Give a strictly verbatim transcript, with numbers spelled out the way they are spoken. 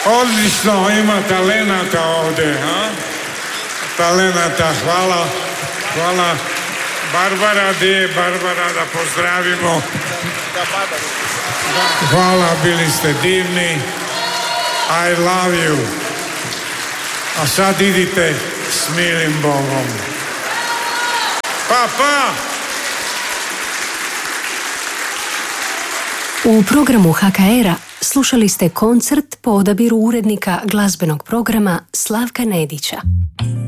Odlično, ima talenata ovdje, a? Talenata, hvala, hvala. Barbara, gdje je Barbara, da pozdravimo. Hvala, bili ste divni. I love you. A sad idite s milim Bogom. Pa, pa! U programu H K R-a slušali ste koncert po odabiru urednika glazbenog programa Slavka Nedića.